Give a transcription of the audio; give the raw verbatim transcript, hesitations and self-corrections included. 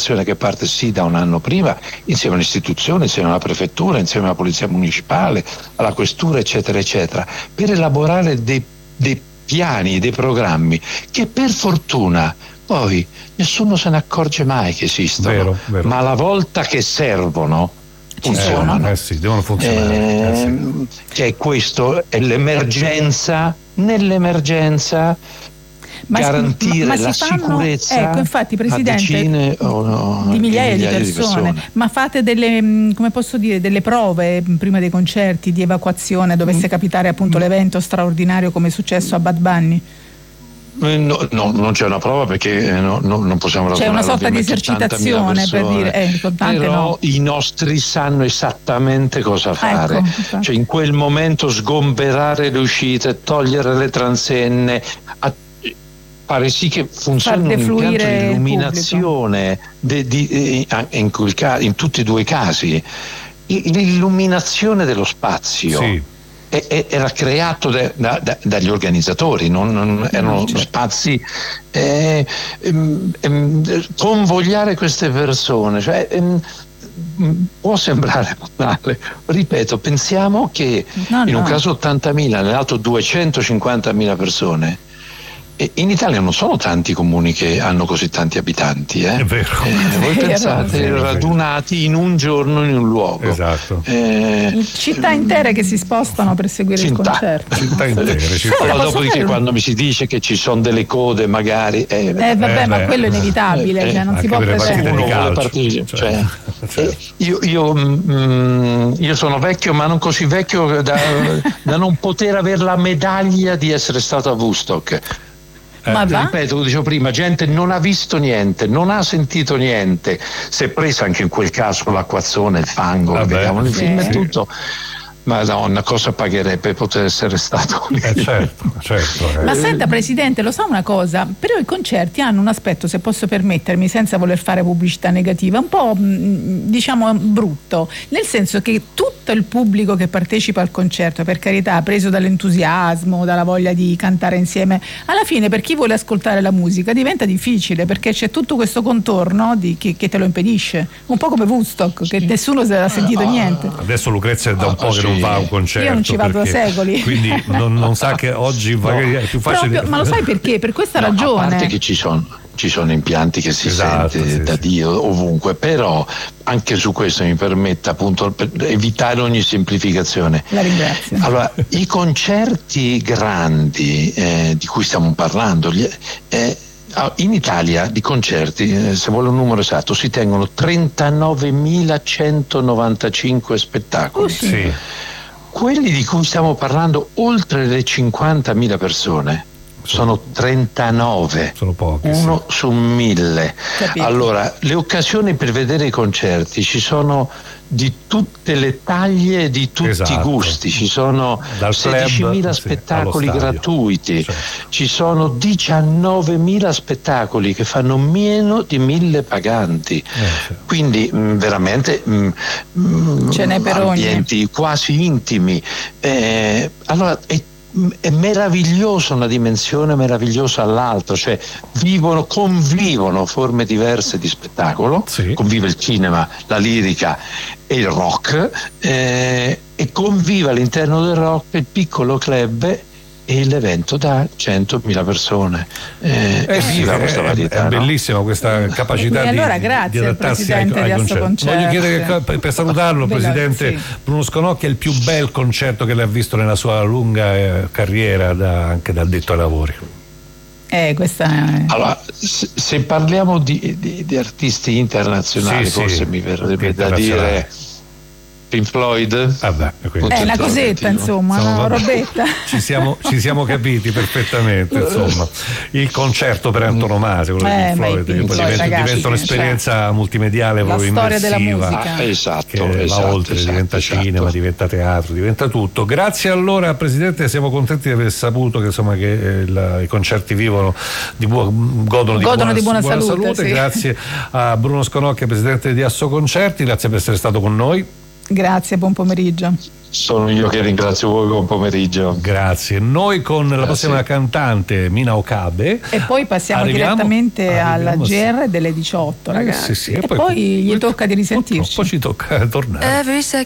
un'operazione che parte sì da un anno prima, insieme all'istituzione, insieme alla prefettura, insieme alla polizia municipale, alla questura, eccetera, eccetera, per elaborare dei, dei piani, dei programmi che per fortuna poi nessuno se ne accorge mai che esistono, vero, vero. Ma la volta che servono funzionano. Eh, eh sì, devono funzionare. Eh, eh sì. Che è questo, è l'emergenza, nell'emergenza ma, garantire ma, ma la fanno, sicurezza ecco, infatti, Presidente, a decine o no, di migliaia di, di, persone. di persone. Ma fate delle, come posso dire, delle prove prima dei concerti di evacuazione, dovesse mm. capitare appunto mm. l'evento straordinario come è successo a Bad Bunny? No, no, non c'è una prova perché no, no, non possiamo c'è una sorta di esercitazione per dire eh, però no. I nostri sanno esattamente cosa fare, ecco, cioè in quel momento sgomberare le uscite, togliere le transenne, a, fare sì che funzioni un impianto di illuminazione de, di, in, quel caso, in tutti e due i casi l'illuminazione dello spazio. Sì. Era creato da, da, dagli organizzatori, non, non erano certo. spazi eh, ehm, convogliare queste persone, cioè, ehm, può sembrare banale, ripeto, pensiamo che no, in no. un caso ottantamila, nell'altro duecentocinquantamila persone. In Italia non sono tanti comuni che hanno così tanti abitanti, eh? È vero. Eh, voi pensate vero, radunati in un giorno in un luogo. Esatto. Eh, città intere che si spostano per seguire città, il concerto. Città intere. Città. Ma dopodiché quando mi si dice che ci sono delle code magari. Eh, eh vabbè, eh, ma beh. quello è inevitabile, eh, cioè non si può pretendere. Partite, cioè, cioè. Eh, io, io, mm, io sono vecchio, ma non così vecchio da, da non poter avere la medaglia di essere stato a Woodstock. Eh, Ma ripeto, lo dicevo prima, gente non ha visto niente, non ha sentito niente, si è presa anche in quel caso l'acquazzone, il fango, che vediamo nel film e tutto. Madonna, cosa pagherebbe per poter essere stato lì? Eh certo, certo. Ma senta Presidente, lo sa una cosa? Però i concerti hanno un aspetto, se posso permettermi, senza voler fare pubblicità negativa, un po' diciamo brutto, nel senso che tutto il pubblico che partecipa al concerto, per carità, preso dall'entusiasmo, dalla voglia di cantare insieme, alla fine per chi vuole ascoltare la musica diventa difficile perché c'è tutto questo contorno di, che, che te lo impedisce, un po' come Woodstock, che nessuno se l'ha sentito ah, niente. Adesso Lucrezia è da un po' che non va a un concerto. Io non ci vado perché, da secoli. Quindi non, non sa che oggi no. magari è più facile. Proprio, ma lo sai perché? Per questa no, ragione. A parte che ci sono ci sono impianti che si esatto, sente sì, da sì. Dio ovunque, però anche su questo mi permetta appunto per evitare ogni semplificazione. La ringrazio. Allora, i concerti grandi eh, di cui stiamo parlando, gli, eh, in Italia di concerti, eh, se vuole un numero esatto, si tengono trentanovemilacentonovantacinque spettacoli. Oh, sì. Sì. Quelli di cui stiamo parlando, oltre le cinquantamila persone, sono trentanove, sono pochi, uno sì. su mille. Capito. Allora, le occasioni per vedere i concerti ci sono di tutte le taglie e di tutti esatto. i gusti, ci sono sedicimila sì, spettacoli gratuiti, certo. ci sono diciannovemila spettacoli che fanno meno di mille paganti, eh, certo. quindi mh, veramente mh, ce n'è per ambienti ogni. quasi intimi. Eh, allora è è meravigliosa una dimensione, meravigliosa all'altra, cioè vivono, convivono forme diverse di spettacolo, sì. convive il cinema, la lirica e il rock, eh, e convive all'interno del rock il piccolo club e l'evento da centomila persone. Eh, eh sì, viva è, questa varietà. È no? bellissima questa capacità e allora, di, grazie di adattarsi ai, ai concerti. concerti. Voglio chiedere che, per, per salutarlo, Bella, Presidente sì. Bruno Sconocchi, è il più bel concerto che lei ha visto nella sua lunga eh, carriera da, anche da addetto ai lavori. Eh, questa è... Allora, se, se parliamo di, di, di artisti internazionali, sì, forse sì, mi verrebbe da dire Pink Floyd. Vabbè, è una cosetta, insomma, siamo, una robetta. Ci siamo, ci siamo capiti perfettamente, insomma. Il concerto per antonomasia, quello eh, di Pink Floyd, Pink che poi Floyd, diventa, ragazzi, diventa un'esperienza cioè, multimediale proprio storia della immersiva. musica. Ah, esatto, che esatto, va oltre, esatto, diventa esatto. cinema, diventa teatro, diventa tutto. Grazie allora Presidente, siamo contenti di aver saputo che insomma che eh, la, i concerti vivono di buo, godono, di godono buona, di buona, buona salute, salute. sì. Grazie a Bruno Sconocchi, Presidente di Assoconcerti, grazie per essere stato con noi. Grazie, buon pomeriggio. Sono io che ringrazio voi, buon pomeriggio. Grazie. Noi con Grazie. la prossima cantante Mina Okabe e poi passiamo arriviamo, direttamente alla G R delle diciotto, ragazzi. Sì, sì, e, e poi, poi gli tocca di risentirci. Poi ci tocca tornare.